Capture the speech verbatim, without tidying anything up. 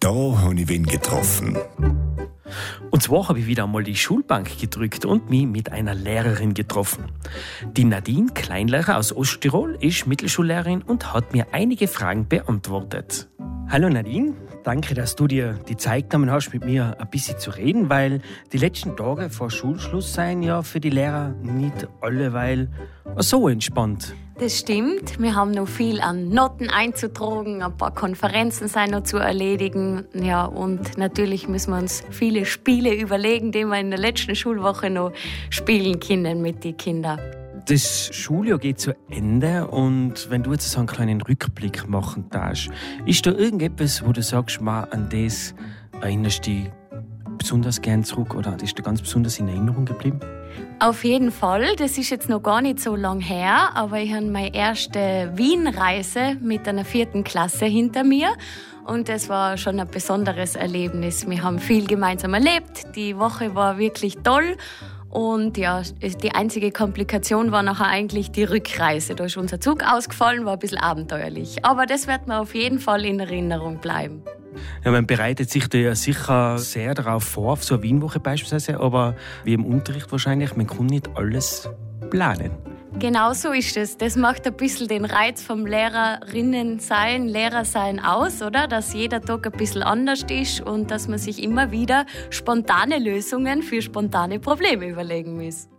Da habe ich wen getroffen. Und zwar habe ich wieder einmal die Schulbank gedrückt und mich mit einer Lehrerin getroffen. Die Nadine Kleinlehrer aus Osttirol ist Mittelschullehrerin und hat mir einige Fragen beantwortet. Hallo Nadine, danke, dass du dir die Zeit genommen hast, mit mir ein bisschen zu reden, weil die letzten Tage vor Schulschluss seien ja für die Lehrer nicht alleweil so entspannt. Das stimmt. Wir haben noch viel an Noten einzutragen, ein paar Konferenzen sind noch zu erledigen. Ja, und natürlich müssen wir uns viele Spiele überlegen, die wir in der letzten Schulwoche noch spielen können mit den Kindern. Das Schuljahr geht zu Ende und wenn du jetzt so einen kleinen Rückblick machen darfst, ist da irgendetwas, wo du sagst, mal, an das erinnerst du dich besonders gern zurück oder das ist dir ganz besonders in Erinnerung geblieben? Auf jeden Fall. Das ist jetzt noch gar nicht so lang her, aber ich habe meine erste Wien-Reise mit einer vierten Klasse hinter mir. Und das war schon ein besonderes Erlebnis. Wir haben viel gemeinsam erlebt. Die Woche war wirklich toll. Und ja, die einzige Komplikation war nachher eigentlich die Rückreise. Da ist unser Zug ausgefallen, war ein bisschen abenteuerlich. Aber das wird mir auf jeden Fall in Erinnerung bleiben. Ja, man bereitet sich da ja sicher sehr darauf vor, auf so eine Wienwoche beispielsweise, aber wie im Unterricht wahrscheinlich, man kann nicht alles planen. Genau so ist es. Das macht ein bisschen den Reiz vom Lehrerinnen-Sein, Lehrer-Sein aus, oder? Dass jeder Tag ein bisschen anders ist und dass man sich immer wieder spontane Lösungen für spontane Probleme überlegen muss.